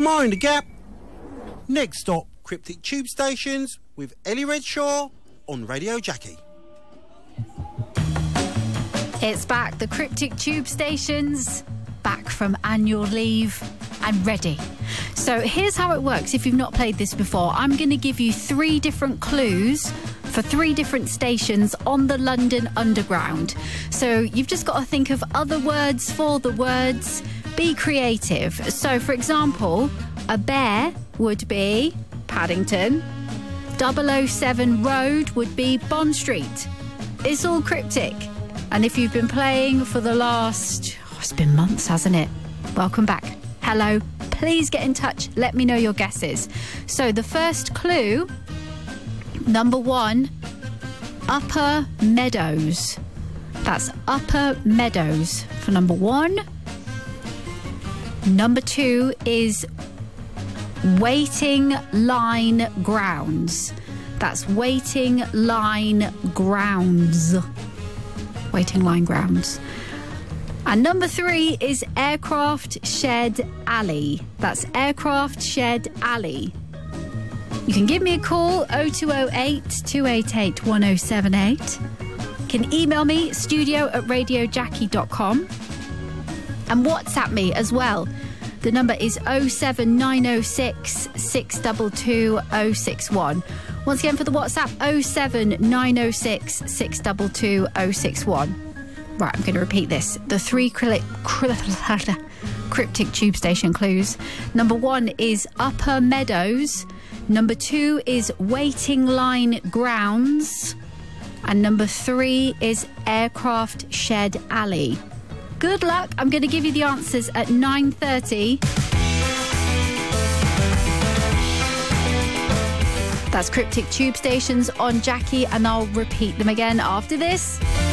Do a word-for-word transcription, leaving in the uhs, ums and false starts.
Mind the Gap. Next stop, Cryptic Tube Stations with Ellie Redshaw on Radio Jackie. It's back, the Cryptic Tube Stations, back from annual leave and ready. So here's how it works if you've not played this before. I'm going to give you three different clues for three different stations on the London Underground. So you've just got to think of other words for the words. Be creative. So, for example, a bear would be Paddington. double oh seven Road would be Bond Street. It's all cryptic. And if you've been playing for the last... Oh, it's been months, hasn't it? Welcome back. Hello. Please get in touch. Let me know your guesses. So the first clue, number one, Upper Meadows. That's Upper Meadows for number one. Number two is Waiting Line Grounds. That's Waiting Line Grounds. Waiting Line Grounds. And number three is Aircraft Shed Alley. That's Aircraft Shed Alley. You can give me a call, oh two oh eight, two eight eight, one oh seven eight. You can email me, studio at radio jackie dot com. And WhatsApp me as well. The number is oh seven nine oh six, six two two, oh six one. Once again for the WhatsApp, oh seven nine oh six, six two two, oh six one. Right, I'm going to repeat this. The three cryptic, cryptic tube station clues. Number one is Upper Meadows. Number two is Waiting Line Grounds. And number three is Aircraft Shed Alley. Good luck. I'm going to give you the answers at nine thirty. That's Cryptic Tube Stations on Jackie, and I'll repeat them again after this.